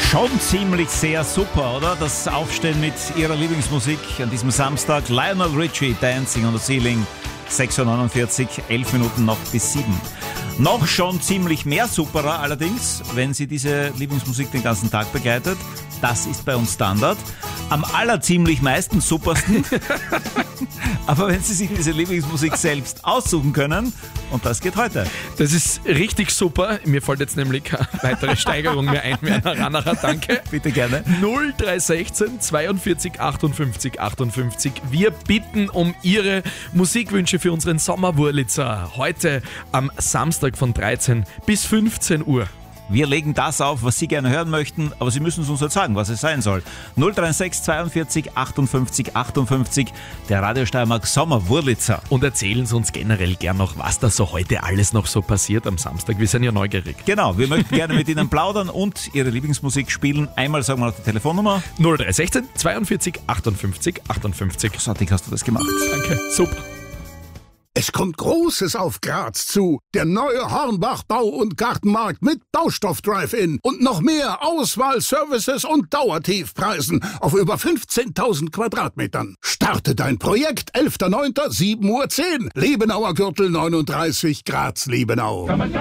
Schon ziemlich sehr super, oder? Das Aufstehen mit ihrer Lieblingsmusik an diesem Samstag. Lionel Richie, Dancing on the Ceiling, 6.49 Uhr, 11 Minuten noch bis 7. Noch schon ziemlich mehr superer allerdings, wenn sie diese Lieblingsmusik den ganzen Tag begleitet. Das ist bei uns Standard. Am allerziemlich meisten supersten. Aber wenn Sie sich diese Lieblingsmusik selbst aussuchen können, und das geht heute. Das ist richtig super. Mir fällt jetzt nämlich keine weitere Steigerung mehr ein, Werner Ranacher, danke. Bitte gerne. 0316 42 58 58. Wir bitten um Ihre Musikwünsche für unseren Sommerwurlitzer. Heute am Samstag von 13 bis 15 Uhr. Wir legen das auf, was Sie gerne hören möchten, aber Sie müssen es uns halt sagen, was es sein soll. 036 42 58 58, der Radio Steiermark Sommerwurlitzer. Und erzählen Sie uns generell gern noch, was da so heute alles noch so passiert am Samstag. Wir sind ja neugierig. Genau, wir möchten gerne mit Ihnen plaudern und Ihre Lieblingsmusik spielen. Einmal sagen wir noch die Telefonnummer. 0316 42 58 58. Großartig hast du das gemacht. Danke, super. Es kommt Großes auf Graz zu. Der neue Hornbach Bau- und Gartenmarkt mit Baustoff-Drive-In und noch mehr Auswahl, Services und Dauertiefpreisen auf über 15.000 Quadratmetern. Starte dein Projekt 11.09. 7.10 Uhr. Liebenauer Gürtel 39, Graz-Liebenau.